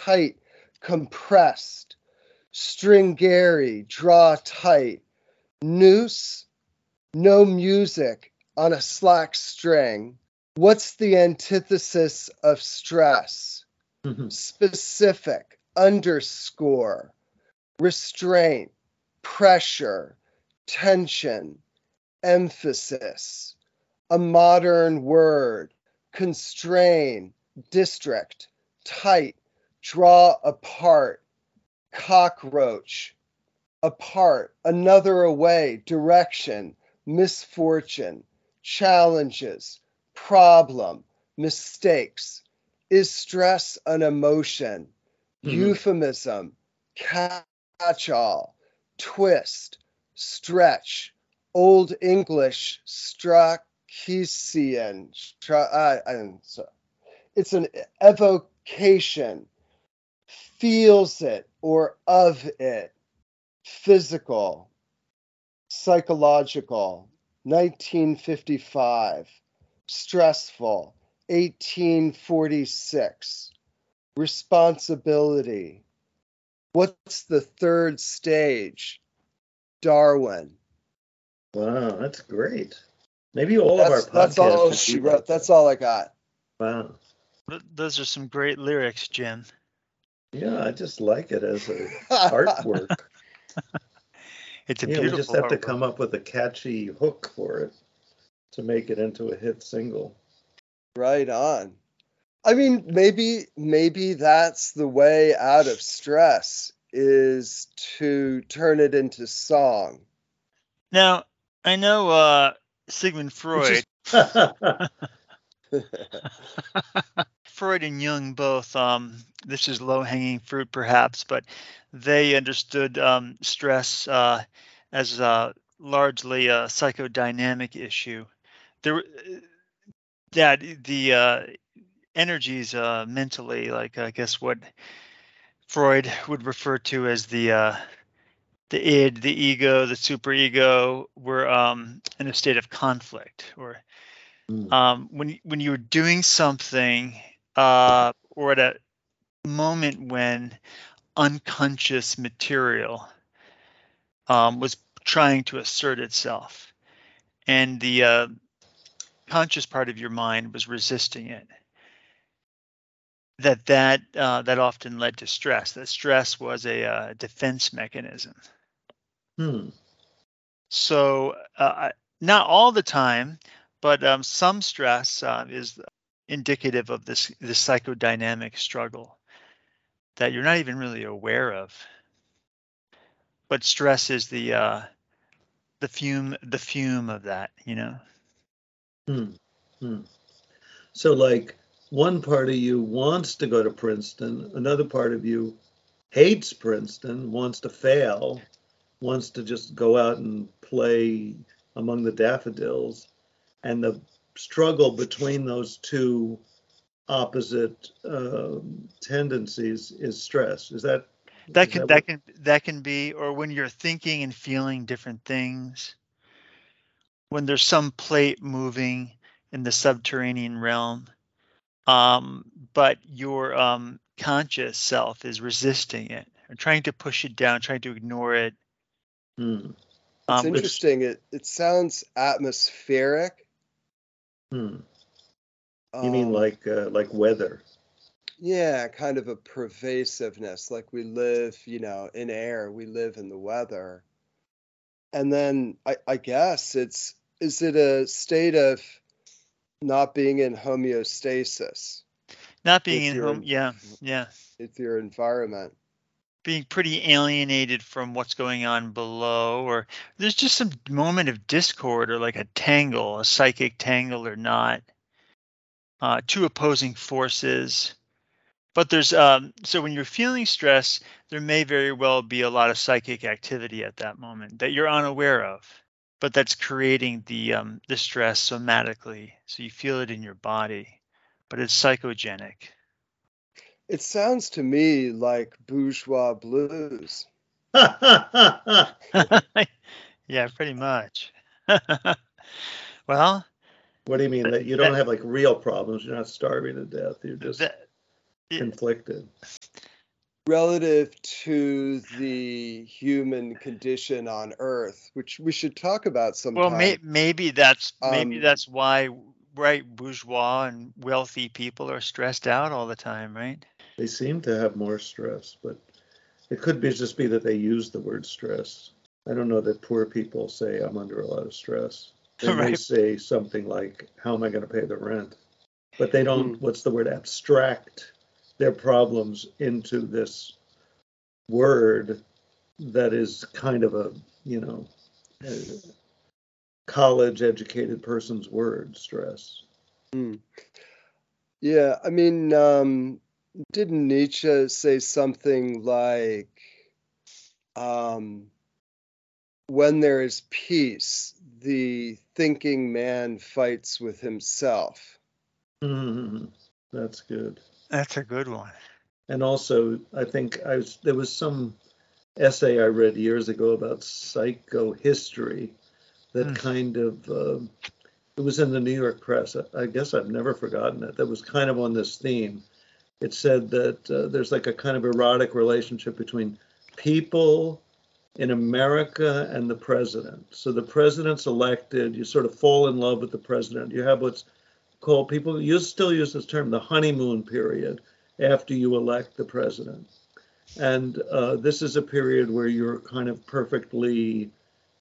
tight, compressed. Stringary, draw tight. Noose, no music on a slack string. What's the antithesis of stress? Specific, underscore, restraint, pressure, tension, emphasis. A modern word, constrain, district, tight, draw apart, cockroach, apart, another away, direction, misfortune, challenges, problem, mistakes. Is stress an emotion? Euphemism, catch-all, twist, stretch, Old English, Strachesian. It's an evocation, feels it or of it, physical, psychological, 1955, stressful, 1846, responsibility. What's the third stage? Darwin. Wow, that's great. Maybe all of our podcasts. That's all she wrote. That's all I got. Wow. Those are some great lyrics, Jim. Yeah, I just like it as an artwork. It's a beautiful we just have artwork. to come up with a catchy hook for it to make it into a hit single. Right on. I mean, maybe that's the way out of stress, is to turn it into song. Now, I know Sigmund Freud. Freud and Jung both, this is low-hanging fruit perhaps, but they understood stress as largely a psychodynamic issue. The energies mentally, like I guess what Freud would refer to as the id, the ego, the superego, were in a state of conflict, or when you were doing something or at a moment when unconscious material was trying to assert itself, and the conscious part of your mind was resisting it, that often led to stress. That stress was a defense mechanism. So not all the time, but some stress is indicative of this psychodynamic struggle that you're not even really aware of. But stress is the fume of that, you know. So like one part of you wants to go to Princeton, another part of you hates Princeton, wants to fail, wants to just go out and play among the daffodils, and the struggle between those two opposite tendencies is stress. Is that that can be, or when you're thinking and feeling different things, when there's some plate moving in the subterranean realm, but your conscious self is resisting it, or trying to push it down, trying to ignore it. It's interesting. It sounds atmospheric. You mean like weather? Yeah, kind of a pervasiveness, like we live, in air, we live in the weather. And then I guess is it a state of not being in homeostasis? Not being in home, yeah. With your environment. Being pretty alienated from what's going on below, or there's just some moment of discord, or like a tangle, a psychic tangle or not. Two opposing forces. But there's so when you're feeling stress, there may very well be a lot of psychic activity at that moment that you're unaware of, but that's creating the stress somatically. So you feel it in your body, but it's psychogenic. It sounds to me like bourgeois blues. Yeah, pretty much. Well, what do you mean that you don't have like real problems? You're not starving to death. You're just conflicted. relative to the human condition on Earth, which we should talk about Well, sometime. maybe that's Um, why, right, bourgeois and wealthy people are stressed out all the time, right? They seem to have more stress, but it could just be that they use the word stress. I don't know that poor people say I'm under a lot of stress. They may Right. say something like, how am I going to pay the rent? But they hmm. don't, what's the word, abstract their problems into this word that is kind of a, you know, a college educated person's word, stress. Yeah, I mean, didn't Nietzsche say something like, um, when there is peace, the thinking man fights with himself? Mm-hmm. That's good. That's a good one. And also, I think there was some essay I read years ago about psychohistory that Mm. kind of it was in the New York Press. I guess I've never forgotten it. That was kind of on this theme. It said that there's like a kind of erotic relationship between people in America and the president. So the president's elected, you sort of fall in love with the president. You have what's called, people still use this term, the honeymoon period after you elect the president. And this is a period where you're kind of perfectly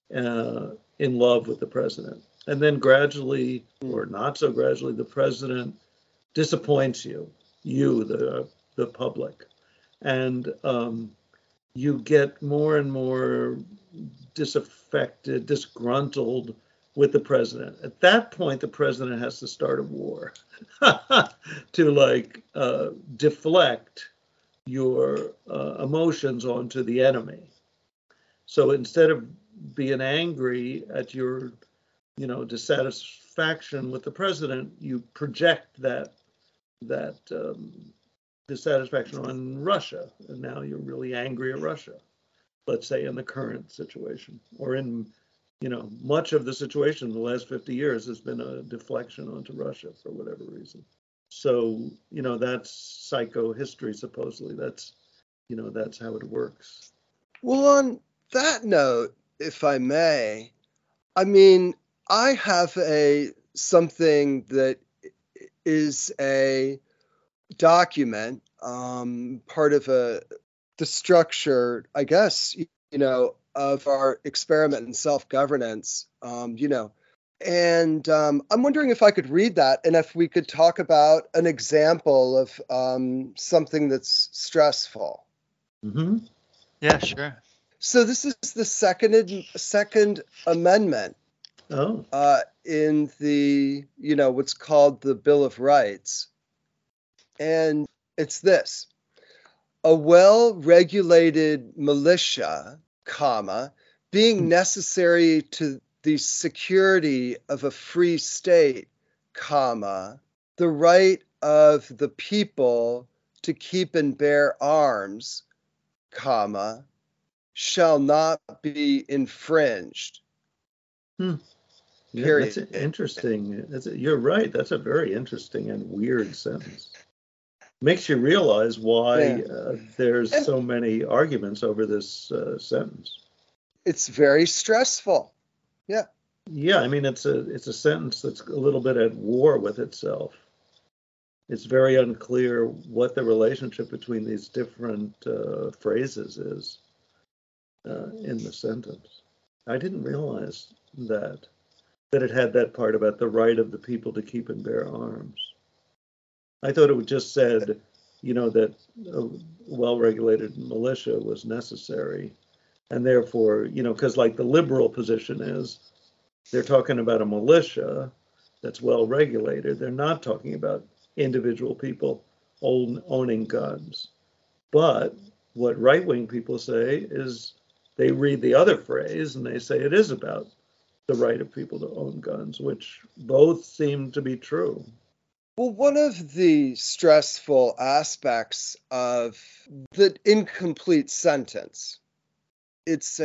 in love with the president. And then gradually, Hmm. or not so gradually, the president disappoints you, the public. And you get more and more disaffected, disgruntled with the president. At that point, the president has to start a war to like deflect your emotions onto the enemy. So instead of being angry at your, dissatisfaction with the president, you project that dissatisfaction on Russia, and now you're really angry at Russia. Let's say in the current situation, or in much of the situation in the last 50 years has been a deflection onto Russia for whatever reason. So that's psychohistory. Supposedly, that's how it works. Well, on that note, if I may, I mean, I have a something that is a document, part of the structure, I guess, of our experiment in self-governance, and I'm wondering if I could read that and if we could talk about an example of something that's stressful. Mm-hmm. Yeah, sure. So this is the Second Amendment Oh. in the, what's called the Bill of Rights. And it's this: a well-regulated militia, comma, being necessary to the security of a free state, comma, the right of the people to keep and bear arms, comma, shall not be infringed. Hmm. Yeah, Period. that's interesting. You're right. That's a very interesting and weird sentence. Makes you realize why Yeah. there's And so many arguments over this sentence. it's very stressful. Yeah. Yeah, I mean it's a sentence that's a little bit at war with itself. It's very unclear what the relationship between these different phrases is in the sentence. I didn't realize that it had that part about the right of the people to keep and bear arms. I thought it just said, that a well-regulated militia was necessary, and therefore, because like the liberal position is, they're talking about a militia that's well-regulated. They're not talking about individual people owning guns. But what right-wing people say is they read the other phrase and they say it is about the right of people to own guns, which both seem to be true. Well, one of the stressful aspects of the incomplete sentence, it's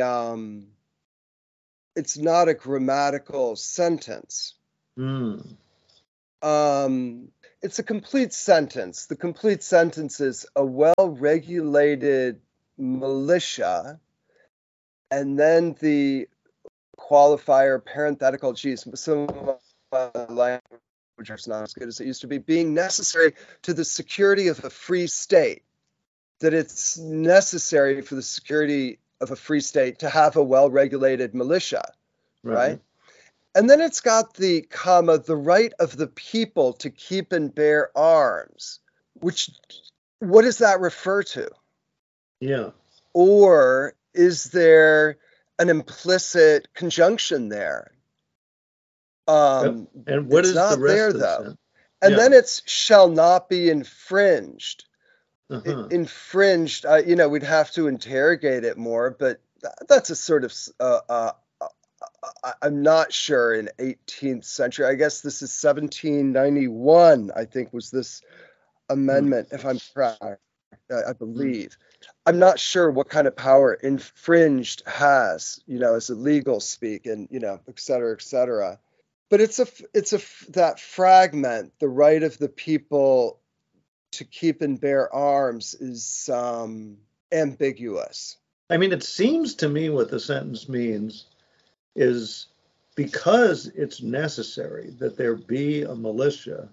it's not a grammatical sentence. Mm. Um, it's a complete sentence. The complete sentence is a well-regulated militia, and then the qualifier parenthetical, geez, some of my language is not as good as it used to be, being necessary to the security of a free state, that it's necessary for the security of a free state to have a well-regulated militia, right? And then it's got the comma, the right of the people to keep and bear arms, which, what does that refer to? Yeah. Or is there an implicit conjunction there? And what is the rest there, of the though. sentence? And then it's shall not be infringed. Infringed, we'd have to interrogate it more, but that's a sort of, I'm not sure, in 18th century. I guess this is 1791, I think, was this amendment, if I'm correct, I believe. I'm not sure what kind of power infringed has, as a legal speak, and, et cetera, et cetera. But it's that fragment, the right of the people to keep and bear arms, is ambiguous. I mean, it seems to me what the sentence means is, because it's necessary that there be a militia,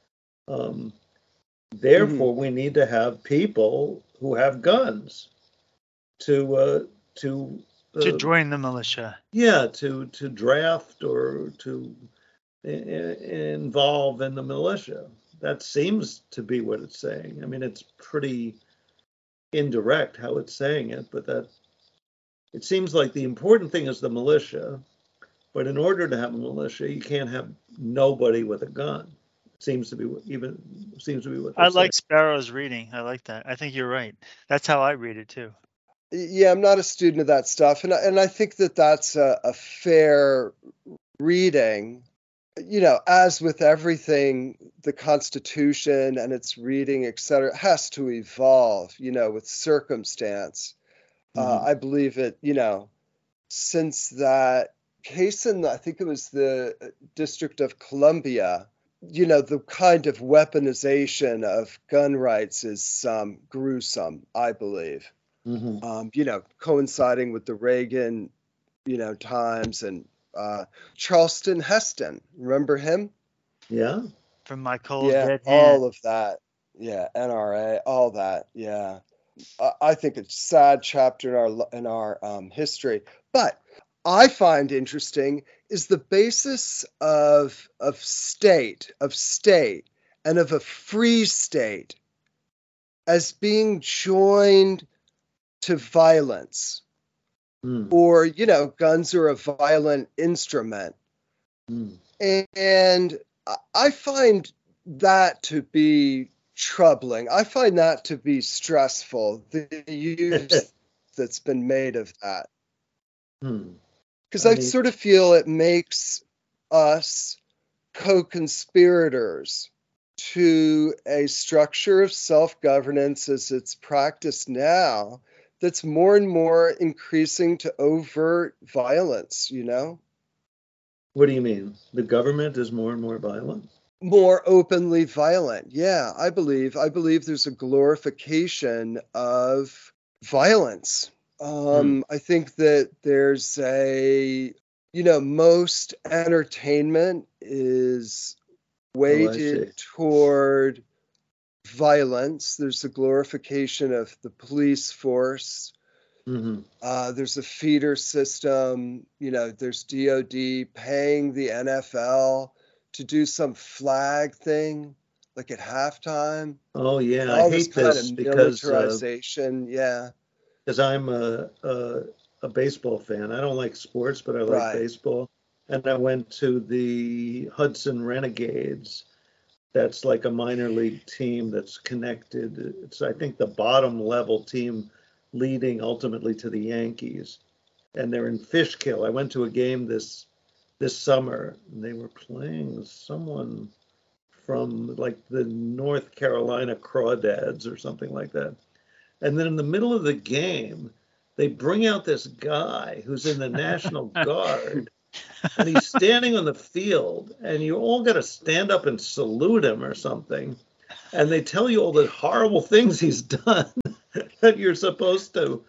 therefore we need to have people who have guns to join the militia. Yeah, to draft or to involve in the militia. That seems to be what it's saying. I mean, it's pretty indirect how it's saying it, but that it seems like the important thing is the militia. But in order to have a militia, you can't have nobody with a gun. Seems to be what I like Sparrow's reading. I like that. I think you're right. That's how I read it too. Yeah, I'm not a student of that stuff, and I think that that's a fair reading. As with everything, the Constitution and its reading, et cetera, has to evolve, with circumstance. I believe it, since that case in, I think it was the District of Columbia, the kind of weaponization of gun rights is gruesome, I believe. Coinciding with the Reagan, times, and Charleston Heston, remember him? Yeah. From My Cold Dead Hand. All of that. Yeah, NRA, all that. Yeah. I think it's a sad chapter in our history. But I find interesting is the basis of state, and of a free state as being joined to violence, or, guns are a violent instrument. And I find that to be troubling. I find that to be stressful, the use that's been made of that. Because I sort of feel it makes us co-conspirators to a structure of self-governance as it's practiced now, that's more and more increasing to overt violence, What do you mean? The government is more and more violent? More openly violent. Yeah, I believe there's a glorification of violence. I think that there's most entertainment is weighted toward violence. There's a glorification of the police force. There's a feeder system. There's DOD paying the NFL to do some flag thing, like at halftime. Oh yeah, all I this hate kind this of because militarization. because I'm a baseball fan. I don't like sports, but I like baseball. And I went to the Hudson Renegades. That's like a minor league team that's connected. It's, I think, the bottom level team leading ultimately to the Yankees. And they're in Fishkill. I went to a game this summer, and they were playing someone from like the North Carolina Crawdads or something like that. And then in the middle of the game, they bring out this guy who's in the National Guard, And he's standing on the field, and you all got to stand up and salute him or something. And they tell you all the horrible things he's done that you're supposed to,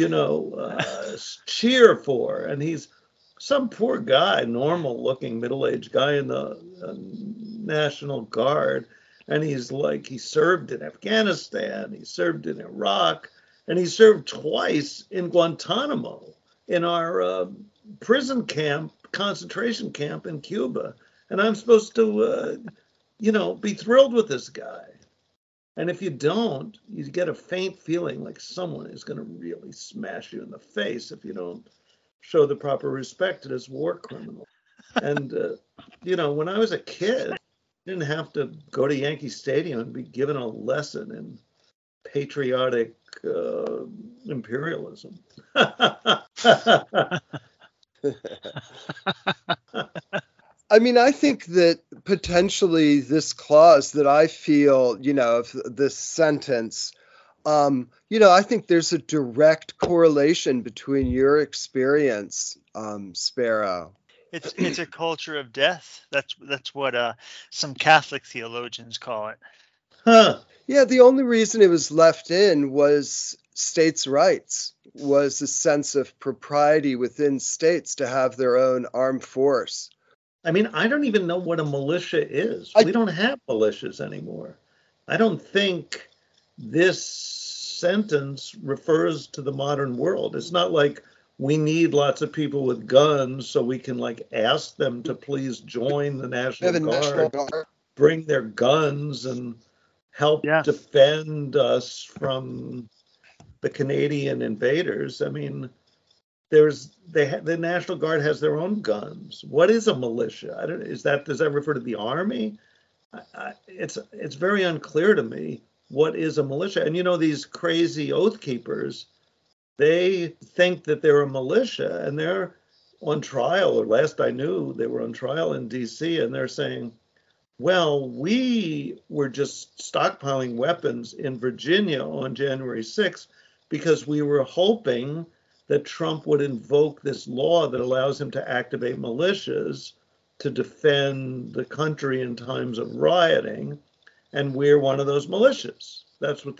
cheer for. And he's some poor guy, normal looking middle-aged guy in the National Guard. And he's like, he served in Afghanistan, he served in Iraq, and he served twice in Guantanamo, in our prison camp, concentration camp in Cuba. And I'm supposed to, be thrilled with this guy. And if you don't, you get a faint feeling like someone is going to really smash you in the face if you don't show the proper respect to this war criminal. And, when I was a kid, I didn't have to go to Yankee Stadium and be given a lesson in patriotic imperialism. I mean, I think that potentially this clause that I feel, of this sentence, I think there's a direct correlation between your experience, Sparrow. It's a culture of death. That's what some Catholic theologians call it. Huh. Yeah, the only reason it was left in was states' rights, was a sense of propriety within states to have their own armed force. I mean, I don't even know what a militia is. We don't have militias anymore. I don't think this sentence refers to the modern world. It's not like we need lots of people with guns so we can ask them to please join the National Guard, bring their guns and help defend us from the Canadian invaders. I mean, the National Guard has their own guns. What is a militia? Does that refer to the army? It's very unclear to me what is a militia. And these crazy oath keepers, they think that they're a militia, and they're on trial. Or last I knew, they were on trial in D.C. and they're saying, well, we were just stockpiling weapons in Virginia on January 6th because we were hoping that Trump would invoke this law that allows him to activate militias to defend the country in times of rioting, and we're one of those militias. That's what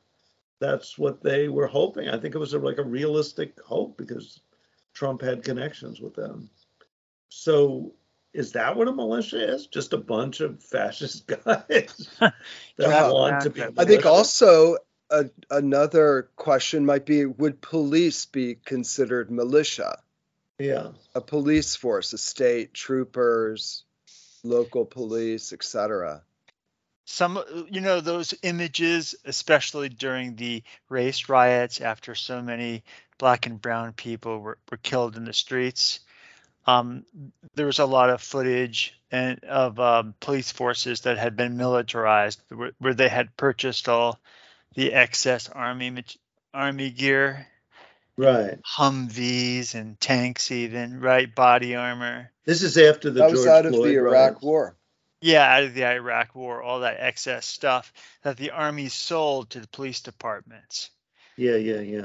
they were hoping. I think it was a realistic hope because Trump had connections with them. So is that what a militia is? Just a bunch of fascist guys that want to be a militia? I think also another question might be, would police be considered militia? Yeah. A police force, a state, troopers, local police, etc. Some, those images, especially during the race riots after so many black and brown people were killed in the streets. There was a lot of footage of police forces that had been militarized, where they had purchased all the excess army gear, right? Humvees and tanks, even body armor. This is after that was out of the Iraq War. Yeah, out of the Iraq War, all that excess stuff that the army sold to the police departments. Yeah.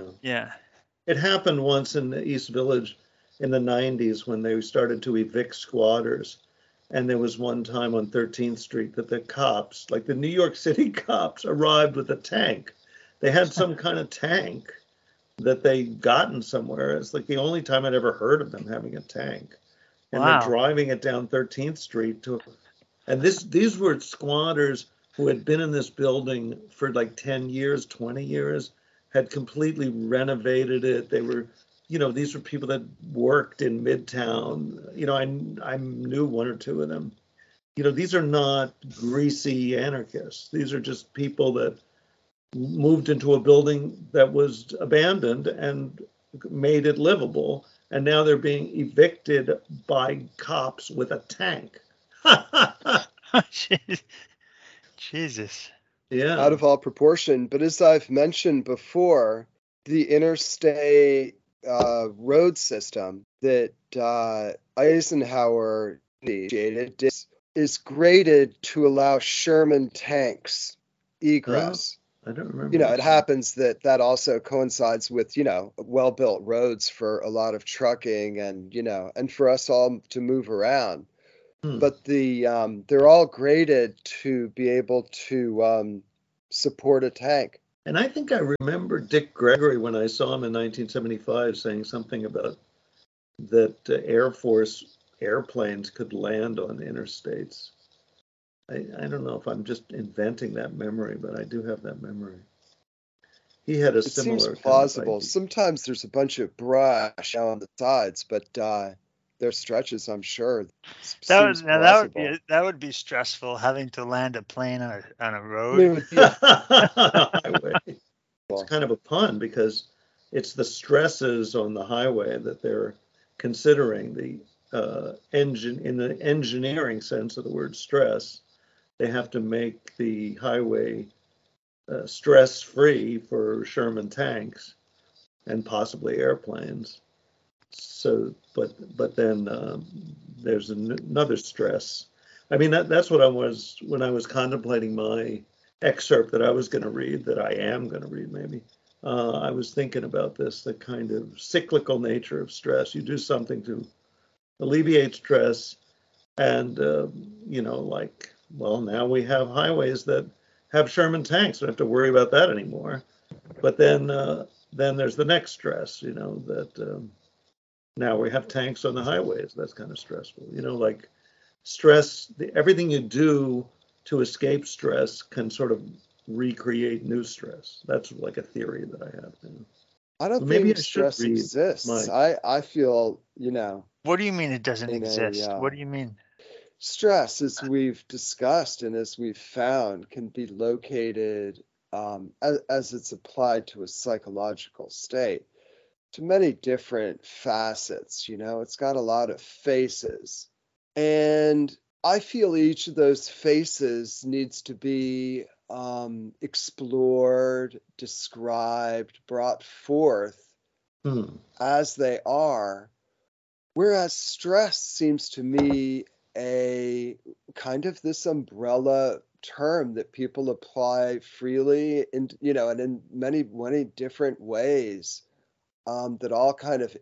It happened once in the East Village in the 90s when they started to evict squatters. And there was one time on 13th Street that the cops, like the New York City cops, arrived with a tank. They had some kind of tank that they'd gotten somewhere. It's like the only time I'd ever heard of them having a tank. And they're driving it down 13th Street and these were squatters who had been in this building for 10 years, 20 years, had completely renovated it. They were, these were people that worked in Midtown. I knew one or two of them. These are not greasy anarchists. These are just people that moved into a building that was abandoned and made it livable. And now they're being evicted by cops with a tank. Jesus. Yeah. Out of all proportion. But as I've mentioned before, the interstate road system that Eisenhower initiated is graded to allow Sherman tanks egress. I don't remember. You know, it happens that also coincides with, you know, well-built roads for a lot of trucking and, you know, and for us all to move around. But they're all graded to be able to support a tank. And I think I remember Dick Gregory when I saw him in 1975 saying something about that Air Force airplanes could land on interstates. I don't know if I'm just inventing that memory, but I do have that memory. He had a It similar seems kind of plausible. idea. Sometimes there's a bunch of brush on the sides, but there's stretches, I'm sure. Seems plausible. That would be stressful, having to land a plane on a I road. mean, it would be On a highway. It's kind of a pun because it's the stresses on the highway that they're considering. The engine, in the engineering sense of the word stress, they have to make the highway stress-free for Sherman tanks and possibly airplanes. So, but then there's another stress. I mean, that's what I was when I was contemplating my excerpt that I was going to read, that I am going to read maybe. I was thinking about this, the kind of cyclical nature of stress. You do something to alleviate stress, and you know, like, well, now we have highways that have Sherman tanks. Don't have to worry about that anymore. But then there's the next stress, you know, that now we have tanks on the highways. That's kind of stressful, you know, like stress. Everything you do to escape stress can sort of recreate new stress. That's like a theory that I have now. I don't Maybe think I should stress read exists. my. I feel, you know, What do you mean it doesn't in exist? a What do you mean? stress, as we've discussed and as we've found, can be located as it's applied to a psychological state to many different facets. You know, it's got a lot of faces. And I feel each of those faces needs to be explored, described, brought forth as they are. Whereas stress seems to me a kind of this umbrella term that people apply freely, in, you know, and in many different ways that all kind of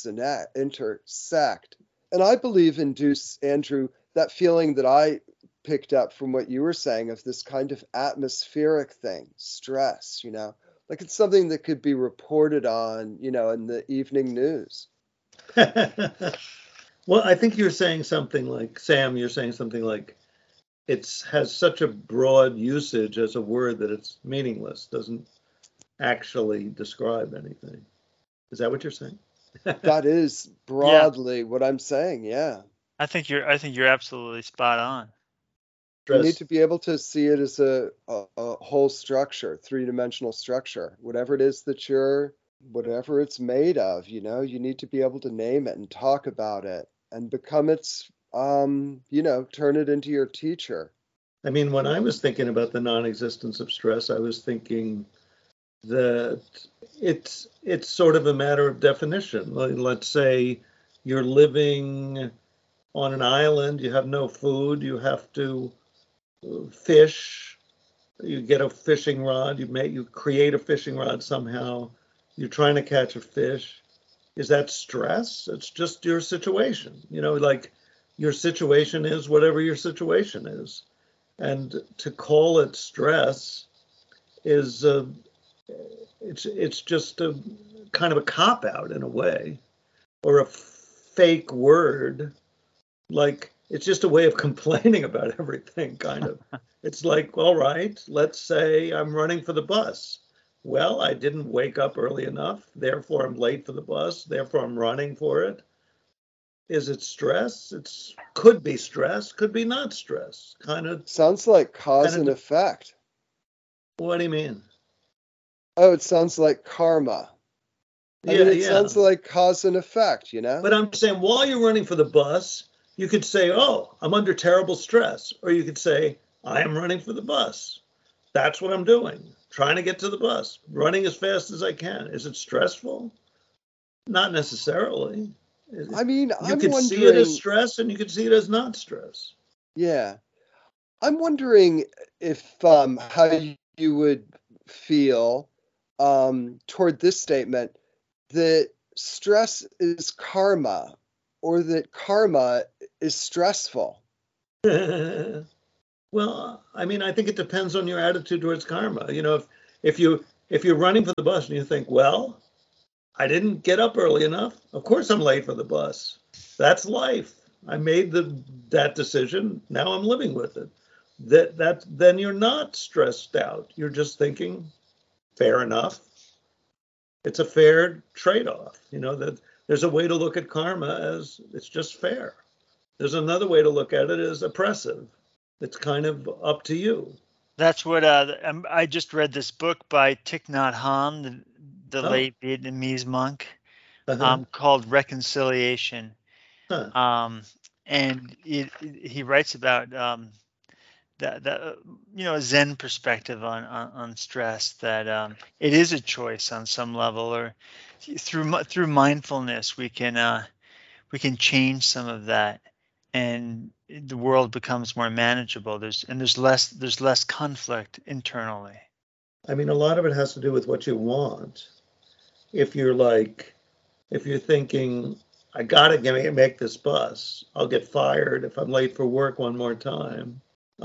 intersect. And I believe induce, Andrew, that feeling that I picked up from what you were saying of this kind of atmospheric thing, stress, you know, like it's something that could be reported on, you know, in the evening news. Well, I think you're saying something like, Sam, you're saying something like it has such a broad usage as a word that it's meaningless, doesn't actually describe anything. Is that what you're saying? That is broadly what I'm saying. Yeah. I think you're absolutely spot on. You need to be able to see it as a whole structure, three-dimensional structure, whatever it is that whatever it's made of, you know, you need to be able to name it and talk about it and become its, you know, turn it into your teacher. I mean, when I was thinking about the non-existence of stress, I was thinking that it's sort of a matter of definition. Let's say you're living on an island, you have no food, you have to fish, you get a fishing rod, you create a fishing rod somehow, you're trying to catch a fish. Is that stress? It's just your situation. You know, like your situation is whatever your situation is. And to call it stress is it's just a kind of a cop out in a way, or a fake word. Like it's just a way of complaining about everything, kind of. It's like, all right, let's say I'm running for the bus. Well, I didn't wake up early enough, therefore I'm late for the bus, therefore I'm running for it. Is it stress? Could be stress, could be not stress. Kind of sounds like cause and effect. What do you mean? Oh, it sounds like karma. It sounds like cause and effect, you know? But I'm saying while you're running for the bus, you could say, oh, I'm under terrible stress. Or you could say, I am running for the bus. That's what I'm doing. Trying to get to the bus, running as fast as I can. Is it stressful? Not necessarily. I mean, you could see it as stress and you could see it as not stress. Yeah. I'm wondering if how you would feel toward this statement that stress is karma, or that karma is stressful? Well, I mean, I think it depends on your attitude towards karma. You know, if you're running for the bus and you think, well, I didn't get up early enough, of course I'm late for the bus. That's life. I made that decision. Now I'm living with it. Then you're not stressed out. You're just thinking, fair enough. It's a fair trade-off. You know, that there's a way to look at karma as it's just fair. There's another way to look at it as oppressive. It's kind of up to you. That's what I just read this book by Thich Nhat Hanh, the late Vietnamese monk, called Reconciliation. And he writes about that a Zen perspective on stress, that it is a choice on some level, or through mindfulness we can change some of that, and the world becomes more manageable. There's less conflict internally. I mean, a lot of it has to do with what you want. If you're thinking, I gotta make this bus, I'll get fired if I'm late for work one more time,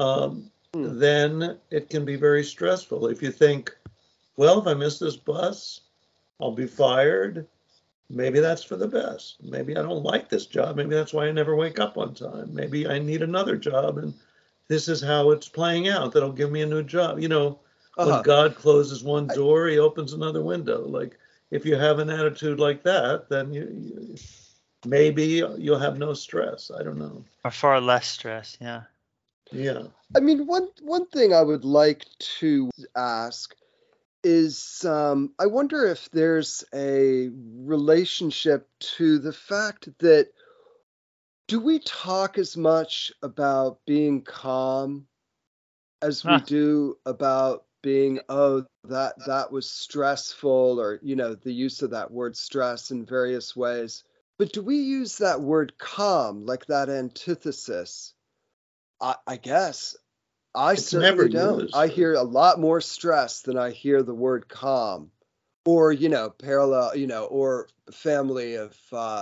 then it can be very stressful. If you think, well, if I miss this bus, I'll be fired, maybe that's for the best. Maybe I don't like this job. Maybe that's why I never wake up on time. Maybe I need another job, and this is how it's playing out. That'll give me a new job. You know, when God closes one door, he opens another window. Like, if you have an attitude like that, then you maybe you'll have no stress. I don't know. Or far less stress, yeah. Yeah. I mean, one thing I would like to ask is, I wonder if there's a relationship to the fact that, do we talk as much about being calm as we do about being, that was stressful, or, you know, the use of that word stress in various ways? But do we use that word calm, like that antithesis? I guess I certainly don't. Used. I hear a lot more stress than I hear the word calm, or, you know, parallel, you know, or family of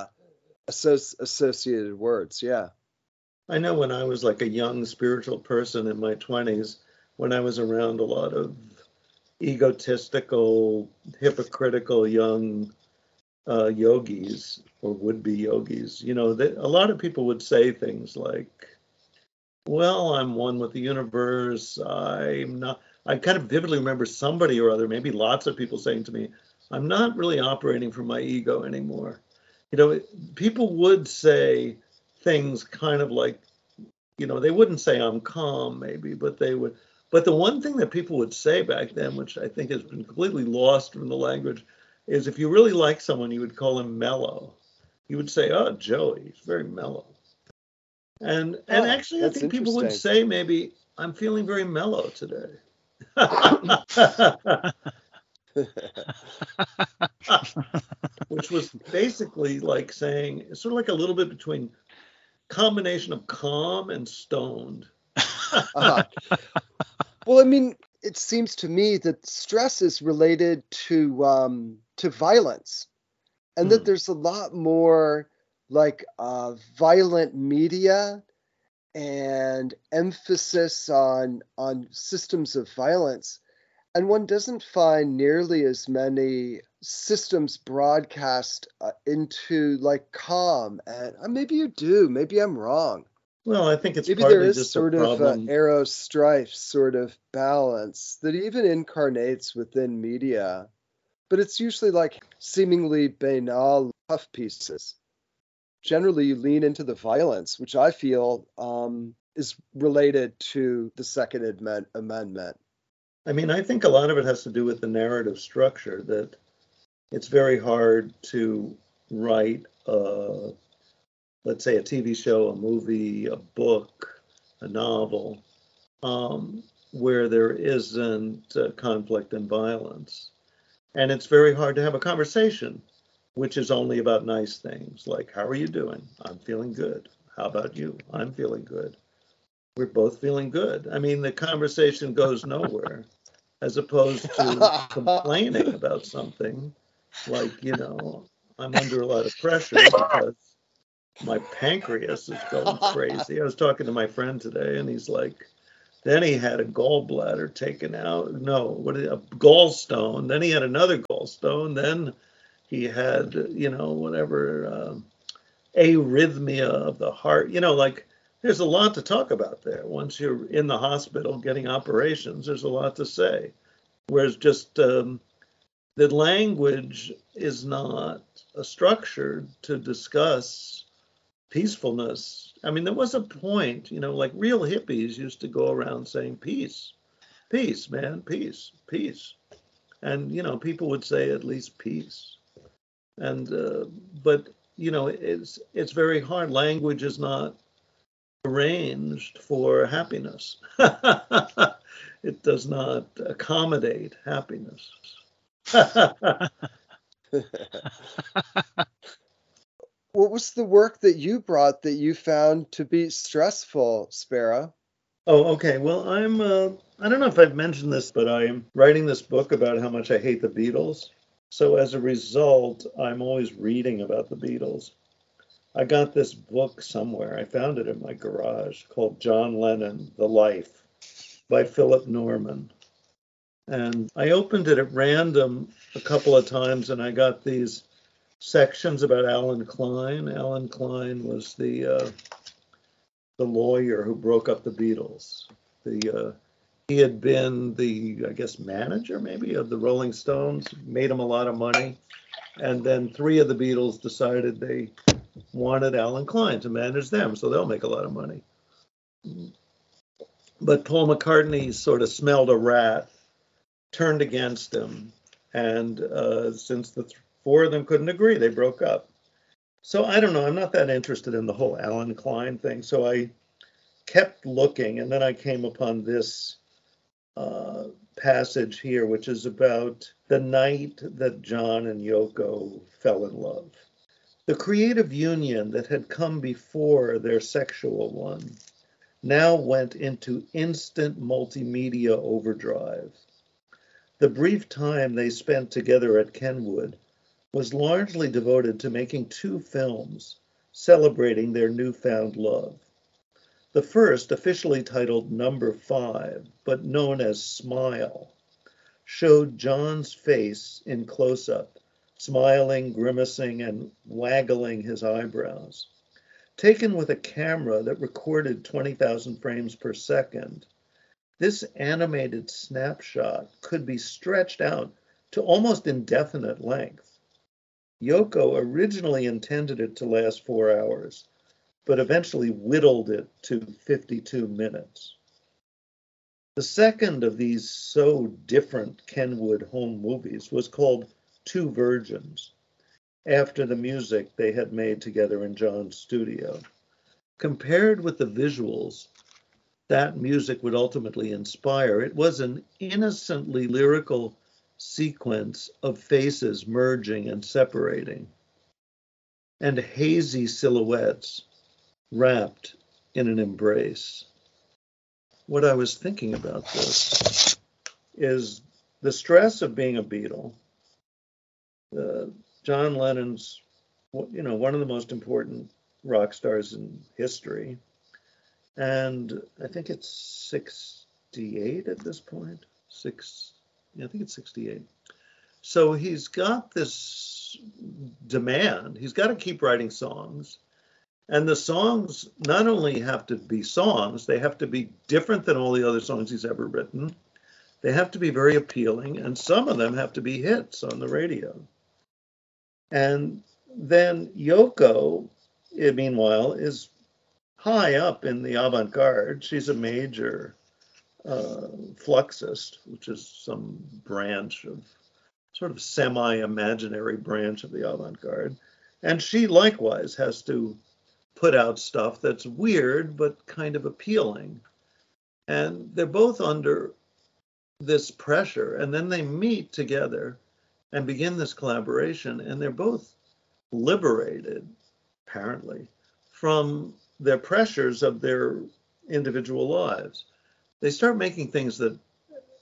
associated words. Yeah. I know when I was like a young spiritual person in my 20s, when I was around a lot of egotistical, hypocritical young yogis or would-be yogis, you know, a lot of people would say things like, well, I'm one with the universe. I'm not. I kind of vividly remember somebody or other, maybe lots of people saying to me, I'm not really operating from my ego anymore. You know, people would say things kind of like, you know, they wouldn't say I'm calm maybe, but they would. But the one thing that people would say back then, which I think has been completely lost from the language, is if you really like someone, you would call him mellow. You would say, oh, Joey, he's very mellow. And actually, I think people would say maybe, I'm feeling very mellow today. Which was basically like saying, it's sort of like a little bit between combination of calm and stoned. Well, I mean, it seems to me that stress is related to violence, and that there's a lot more like violent media and emphasis on systems of violence, and one doesn't find nearly as many systems broadcast into like calm. And maybe you do, maybe I'm wrong. Well, I think it's maybe partly there is just sort a of problem. Eros strife sort of balance that even incarnates within media, but it's usually like seemingly banal puff pieces. Generally, you lean into the violence, which I feel is related to the Second Amendment. I mean, I think a lot of it has to do with the narrative structure, that it's very hard to write, let's say, a TV show, a movie, a book, a novel, where there isn't conflict and violence. And it's very hard to have a conversation which is only about nice things, like, how are you doing? I'm feeling good. How about you? I'm feeling good. We're both feeling good. I mean, the conversation goes nowhere. as opposed to complaining about something like, I'm under a lot of pressure because my pancreas is going crazy. I was talking to my friend today, and he's like, then he had a gallbladder taken out. No, a gallstone. Then he had another gallstone. Then he had, whatever, arrhythmia of the heart. Like there's a lot to talk about there. Once you're in the hospital getting operations, there's a lot to say. Whereas just the language is not structured to discuss peacefulness. I mean, there was a point, like real hippies used to go around saying peace, peace, man, peace, peace. And, people would say at least peace. And, but, it's very hard. Language is not arranged for happiness. It does not accommodate happiness. What was the work that you brought that you found to be stressful, Spera? Oh, okay. Well, I don't know if I've mentioned this, but I'm writing this book about how much I hate the Beatles. So as a result, I'm always reading about the Beatles. I got this book somewhere. I found it in my garage called John Lennon, The Life by Philip Norman. And I opened it at random a couple of times, and I got these sections about Alan Klein. Alan Klein was the lawyer who broke up the Beatles. He had been the, I guess, manager maybe of the Rolling Stones, made him a lot of money. And then 3 of the Beatles decided they wanted Alan Klein to manage them, so they'll make a lot of money. But Paul McCartney sort of smelled a rat, turned against him, and since the 4 of them couldn't agree, they broke up. So I don't know, I'm not that interested in the whole Alan Klein thing, so I kept looking, and then I came upon this passage here, which is about the night that John and Yoko fell in love. The creative union that had come before their sexual one now went into instant multimedia overdrive. The brief time they spent together at Kenwood was largely devoted to making 2 films celebrating their newfound love. The first, officially titled Number 5, but known as Smile, showed John's face in close-up, smiling, grimacing, and waggling his eyebrows. Taken with a camera that recorded 20,000 frames per second, this animated snapshot could be stretched out to almost indefinite length. Yoko originally intended it to last 4 hours, but eventually whittled it to 52 minutes. The second of these so different Kenwood home movies was called Two Virgins, after the music they had made together in John's studio. Compared with the visuals that music would ultimately inspire, it was an innocently lyrical sequence of faces merging and separating, and hazy silhouettes wrapped in an embrace. What I was thinking about this is the stress of being a Beatle. John Lennon's, one of the most important rock stars in history. And I think it's 68 at this point. I think it's 68. So he's got this demand. He's got to keep writing songs. And the songs not only have to be songs, they have to be different than all the other songs he's ever written. They have to be very appealing, and some of them have to be hits on the radio. And then Yoko, meanwhile, is high up in the avant-garde. She's a major fluxist, which is some branch of, sort of semi-imaginary branch of the avant-garde. And she likewise has to put out stuff that's weird but kind of appealing. And they're both under this pressure, and then they meet together and begin this collaboration, and they're both liberated, apparently, from their pressures of their individual lives. They start making things that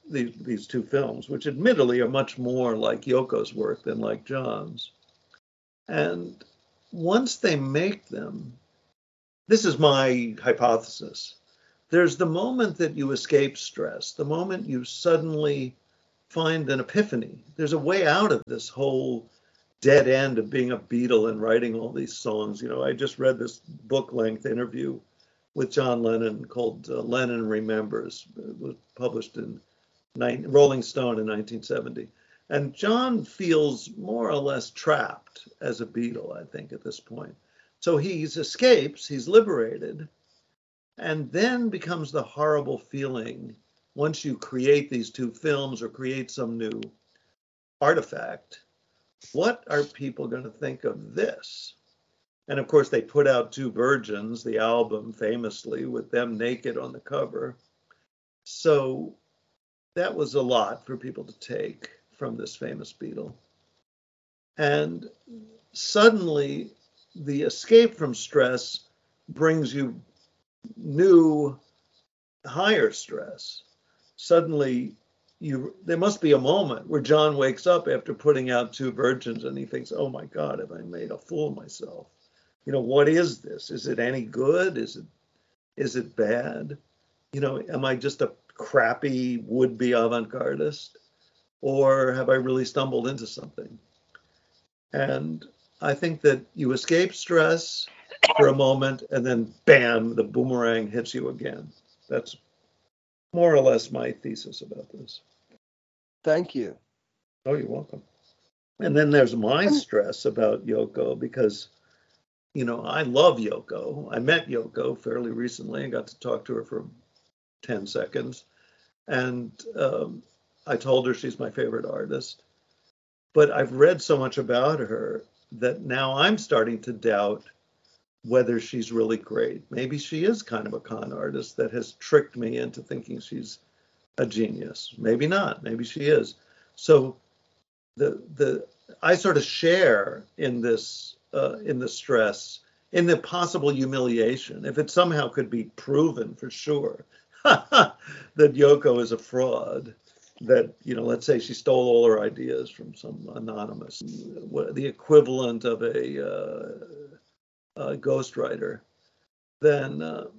these two films, which admittedly are much more like Yoko's work than like John's. And once they make them, this is my hypothesis. There's the moment that you escape stress, the moment you suddenly find an epiphany. There's a way out of this whole dead end of being a Beatle and writing all these songs. You know, I just read this book-length interview with John Lennon called Lennon Remembers. It was published in Rolling Stone in 1970. And John feels more or less trapped as a Beatle, I think, at this point. So he escapes, he's liberated, and then becomes the horrible feeling once you create these two films or create some new artifact. What are people going to think of this? And of course, they put out Two Virgins, the album, famously, with them naked on the cover. So that was a lot for people to take from this famous Beatle. And suddenly, the escape from stress brings you new, higher stress. Suddenly, there must be a moment where John wakes up after putting out Two Virgins and he thinks, oh my God, have I made a fool of myself? You know, what is this? Is it any good? Is it bad? You know, am I just a crappy would-be avant-gardist? Or have I really stumbled into something? And I think that you escape stress for a moment and then bam, the boomerang hits you again. That's more or less my thesis about this. Thank you. Oh, you're welcome. And then there's my stress about Yoko because, you know, I love Yoko. I met Yoko fairly recently and got to talk to her for 10 seconds. And I told her she's my favorite artist. But I've read so much about her that now I'm starting to doubt whether she's really great. Maybe she is kind of a con artist that has tricked me into thinking she's a genius. Maybe not. Maybe she is. So I sort of share in this in the stress, in the possible humiliation, if it somehow could be proven for sure that Yoko is a fraud. That, you know, let's say she stole all her ideas from some anonymous, the equivalent of a ghostwriter, then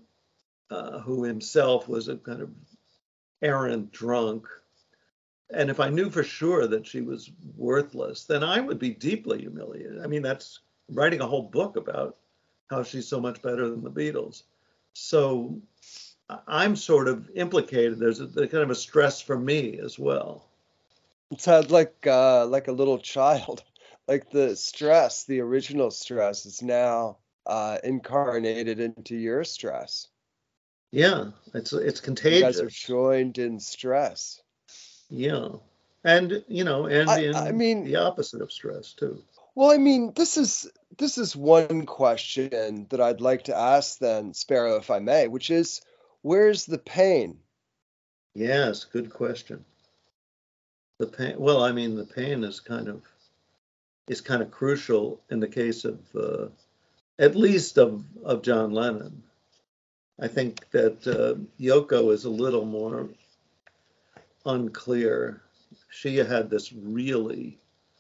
who himself was a kind of errant drunk. And if I knew for sure that she was worthless, then I would be deeply humiliated. I mean, that's writing a whole book about how she's so much better than the Beatles. So I'm sort of implicated. There's a kind of a stress for me as well. It sounds like a little child, like the stress, the original stress, is now incarnated into your stress. Yeah, it's contagious. You guys are joined in stress. Yeah, and you know, and I mean, the opposite of stress too. Well, I mean, this is one question that I'd like to ask then, Sparrow, if I may, which is, where's the pain? Yes, good question. The pain. Well, I mean, the pain is kind of crucial in the case of at least of John Lennon. I think that Yoko is a little more unclear. She had this really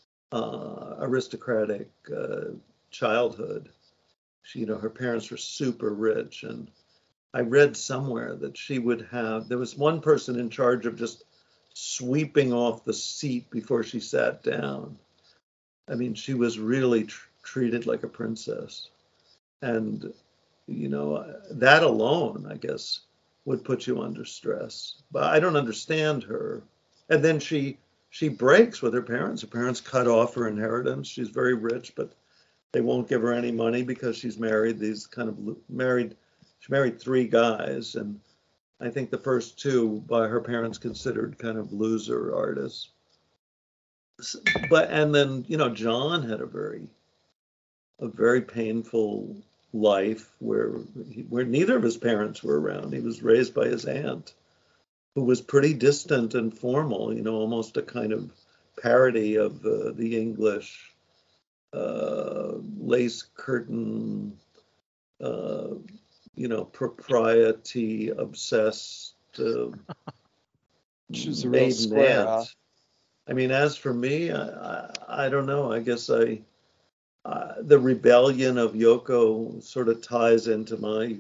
aristocratic childhood. She, you know, her parents were super rich, and I read somewhere that there was one person in charge of just sweeping off the seat before she sat down. I mean, she was really treated like a princess. And, you know, that alone, I guess, would put you under stress. But I don't understand her. And then she breaks with her parents. Her parents cut off her inheritance. She's very rich, but they won't give her any money because she's married she married 3 guys, and I think the first 2 by her parents considered kind of loser artists. And then, you know, John had a very painful life where neither of his parents were around. He was raised by his aunt, who was pretty distant and formal, you know, almost a kind of parody of the English lace curtain, you know, propriety obsessed She was a real maiden square, aunt. huh? I mean, as for me, I don't know. I guess the rebellion of Yoko sort of ties into my,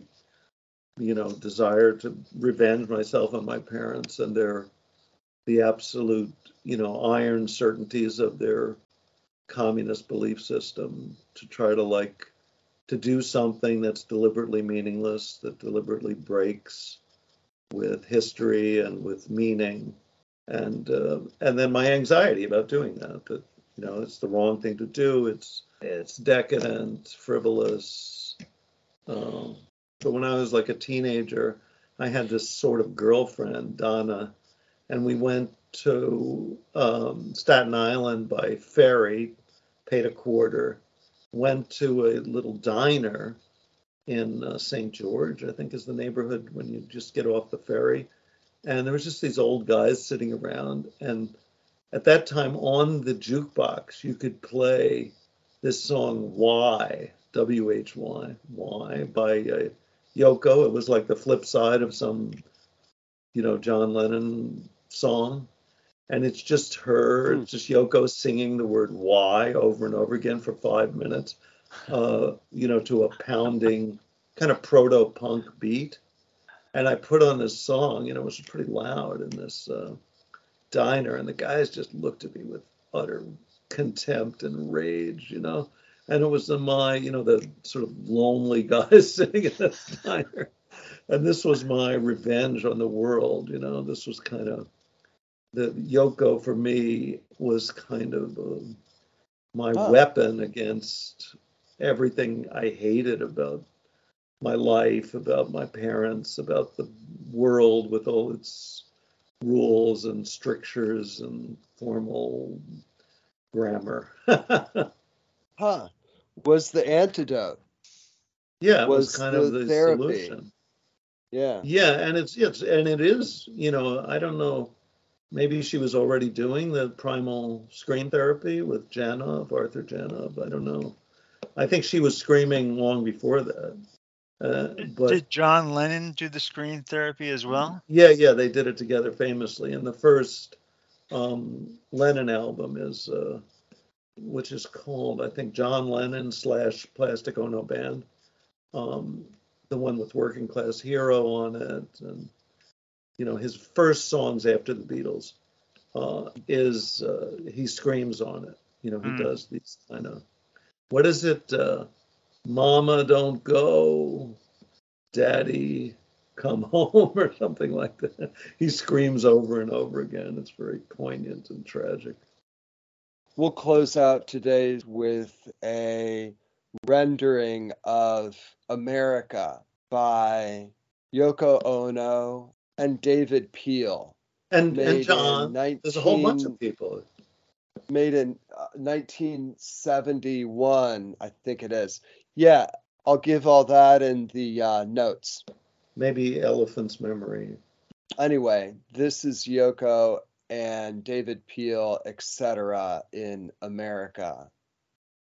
desire to revenge myself on my parents and the absolute, iron certainties of their communist belief system, to try to do something that's deliberately meaningless, that deliberately breaks with history and with meaning, and then my anxiety about doing that it's the wrong thing to do. It's decadent, frivolous. But when I was like a teenager, I had this sort of girlfriend, Donna, and we went to Staten Island by ferry, paid a quarter, went to a little diner in St. George, I think is the neighborhood when you just get off the ferry. And there was just these old guys sitting around. And at that time on the jukebox, you could play this song, Why, W-H-Y, Why, by Yoko. It was like the flip side of some, John Lennon song. And it's just her, it's just Yoko singing the word why over and over again for 5 minutes, to a pounding kind of proto-punk beat. And I put on this song, it was pretty loud in this diner, and the guys just looked at me with utter contempt and rage, And it was the sort of lonely guys sitting in this diner. And this was my revenge on the world, This was kind of the Yoko for me was kind of my weapon against everything I hated about my life, about my parents, about the world with all its rules and strictures and formal grammar. Huh. Was the antidote? Yeah, it was Was kind of the the therapy? solution. Yeah. Yeah, and it is, I don't know, maybe she was already doing the primal scream therapy with Janov, Arthur Janov. I don't know. I think she was screaming long before that. But Did John Lennon do the screen therapy as well? yeah, they did it together famously. And the first Lennon album is, which is called, I think, John Lennon / Plastic Ono Band. The one with Working Class Hero on it, and his first songs after the Beatles is he screams on it. He does these kind of, what is it? Mama, don't go, Daddy, come home, or something like that. He screams over and over again. It's very poignant and tragic. We'll close out today with a rendering of America by Yoko Ono and David Peel. And John, there's a whole bunch of people. Made in 1971, I think it is. Yeah, I'll give all that in the notes. Maybe Elephant's Memory. Anyway, this is Yoko and David Peel, etc. in America.